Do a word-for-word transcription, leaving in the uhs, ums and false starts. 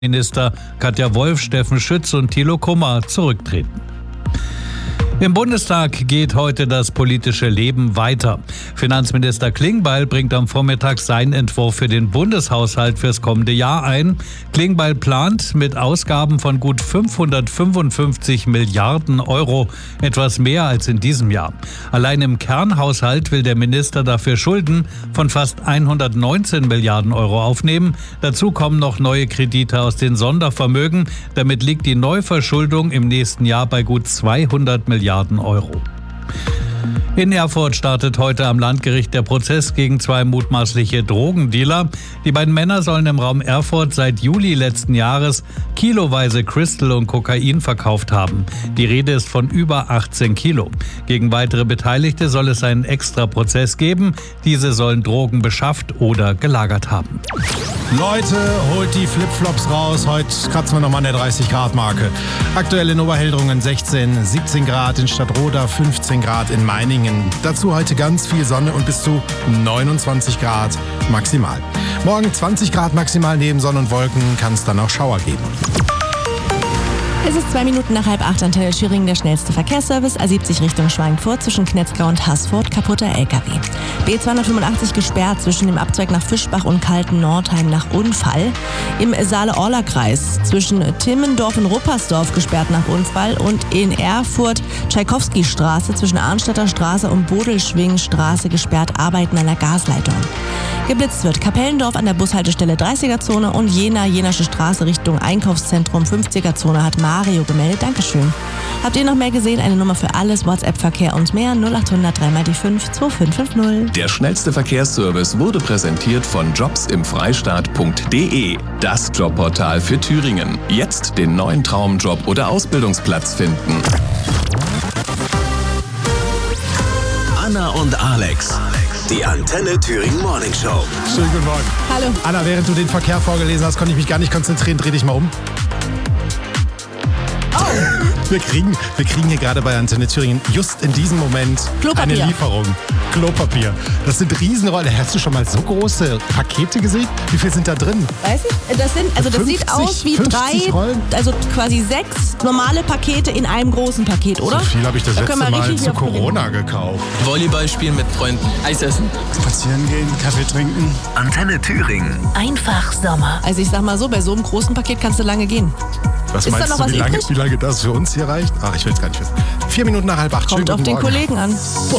Minister Katja Wolf, Steffen Schütz und Thilo Kummer zurücktreten. Im Bundestag geht heute das politische Leben weiter. Finanzminister Klingbeil bringt am Vormittag seinen Entwurf für den Bundeshaushalt fürs kommende Jahr ein. Klingbeil plant mit Ausgaben von gut fünfhundertfünfundfünfzig Milliarden Euro, etwas mehr als in diesem Jahr. Allein im Kernhaushalt will der Minister dafür Schulden von fast hundertneunzehn Milliarden Euro aufnehmen. Dazu kommen noch neue Kredite aus den Sondervermögen. Damit liegt die Neuverschuldung im nächsten Jahr bei gut zweihundert Milliarden Euro. In Erfurt startet heute am Landgericht der Prozess gegen zwei mutmaßliche Drogendealer. Die beiden Männer sollen im Raum Erfurt seit Juli letzten Jahres kiloweise Crystal und Kokain verkauft haben. Die Rede ist von über achtzehn Kilo. Gegen weitere Beteiligte soll es einen Extra-Prozess geben. Diese sollen Drogen beschafft oder gelagert haben. Leute, holt die Flipflops raus. Heute kratzen wir nochmal an der dreißig Grad Marke. Aktuell in Oberhildrungen sechzehn, siebzehn Grad, in Stadtroda fünfzehn Grad, in Meiningen. Dazu heute ganz viel Sonne und bis zu neunundzwanzig Grad maximal. Morgen zwanzig Grad maximal, neben Sonne und Wolken kann es dann auch Schauer geben. Es ist zwei Minuten nach halb acht, Antenne Thüringen, der schnellste Verkehrsservice. A siebzig Richtung Schweinfurt zwischen Knetzgau und Haßfurt, kaputter L K W. B zweihundertfünfundachtzig gesperrt zwischen dem Abzweig nach Fischbach und Kalten-Nordheim nach Unfall. Im Saale-Orla-Kreis zwischen Timmendorf und Ruppersdorf gesperrt nach Unfall. Und in Erfurt Tschaikowski-Straße zwischen Arnstädter Straße und Bodelschwing-Straße gesperrt, Arbeiten an der Gasleitung. Geblitzt wird Kapellendorf an der Bushaltestelle dreißiger-Zone und Jena, Jenasche Straße Richtung Einkaufszentrum fünfziger-Zone hat Mario gemeldet. Dankeschön. Habt ihr noch mehr gesehen? Eine Nummer für alles, WhatsApp-Verkehr und mehr null acht hundert drei mal die fünf zwei fünf fünf null. Der schnellste Verkehrsservice wurde präsentiert von jobs im freistaat punkt de, das Jobportal für Thüringen. Jetzt den neuen Traumjob oder Ausbildungsplatz finden. Anna und Alex. Die Antenne Thüringen Morning Show. Schönen guten Morgen. Hallo. Anna, während du den Verkehr vorgelesen hast, konnte ich mich gar nicht konzentrieren. Dreh dich mal um. Oh. Wir kriegen, wir kriegen hier gerade bei Antenne Thüringen just in diesem Moment Klopapier. eine Lieferung. Klopapier. Das sind Riesenrollen. Hast du schon mal so große Pakete gesehen? Wie viel sind da drin? Weiß ich? Das sind, also das fünfzig, sieht aus wie drei, Rollen? also quasi sechs normale Pakete in einem großen Paket, oder? So viel habe ich das Da letzte können wir Mal richtig zu viel Corona gekauft. Volleyball spielen mit Freunden, Eis essen, spazieren gehen, Kaffee trinken. Antenne Thüringen. Einfach Sommer. Also ich sag mal so, bei so einem großen Paket kannst du lange gehen. Was Ist da meinst noch du, was wie lange, übrig? wie lange das für uns hier reicht? Ach, ich will es gar nicht wissen. Vier Minuten nach halb acht. Kommt Schönen auf guten den Morgen. Kollegen an. Boah.